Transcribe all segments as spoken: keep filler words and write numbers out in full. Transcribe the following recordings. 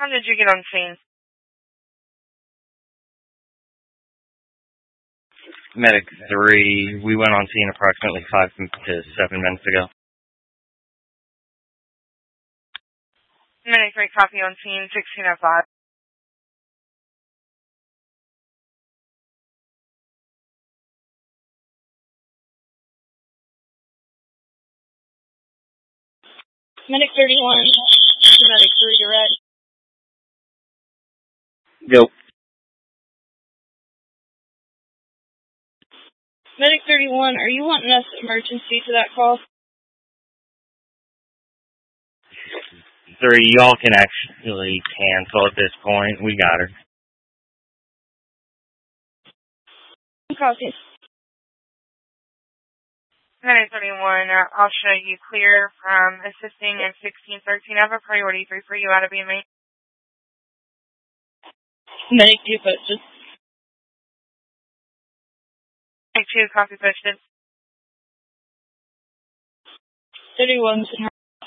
time did you get on scene? Medic three, we went on scene approximately five to seven minutes ago. Medic three, copy on scene, sixteen oh five. Medic thirty-one, Medic three, direct. Go. Medic thirty-one, are you wanting us emergency to that call? Three, y'all can actually cancel at this point. We got her. Copy. Medic thirty-one, uh, I'll show you clear from assisting in sixteen thirteen. I have a priority three for you out of B M A. Medic two posted. Medic two, copy posted. thirty-one's in her.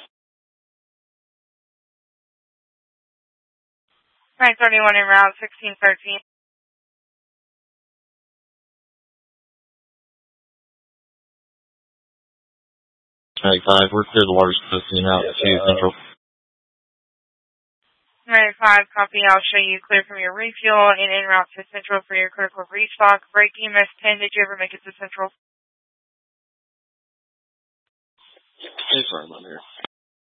Medic thirty-one en route, sixteen thirteen. Medic five, we're clear the water's posting out to Central. Medic five, copy. I'll show you clear from your refuel and en route to Central for your critical restock. Break E M S ten, did you ever make it to Central? Hey, sorry, I'm here.